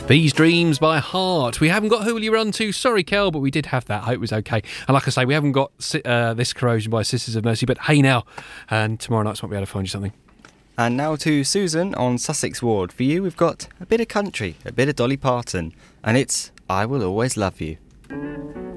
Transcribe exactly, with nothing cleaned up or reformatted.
These Dreams by Heart. We haven't got Who Will You Run To? Sorry, Kel, but we did have that. Hope it was okay. And like I say, we haven't got uh, This Corrosion by Sisters of Mercy, but hey now. And tomorrow night might be able to find you something. And now to Susan on Sussex Ward. For you, we've got a bit of country, a bit of Dolly Parton, and it's I Will Always Love You.